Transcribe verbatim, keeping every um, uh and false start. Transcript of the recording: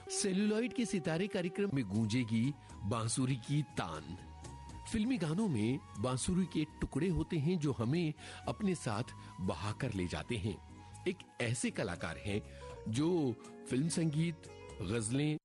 Celluloid के सितारे कार्यक्रम में गूंजेगी बांसुरी की तान। फिल्मी गानों में बांसुरी के टुकड़े होते हैं जो हमें अपने साथ बहाकर ले जाते हैं। एक ऐसे कलाकार हैं जो फिल्म संगीत, गजलें,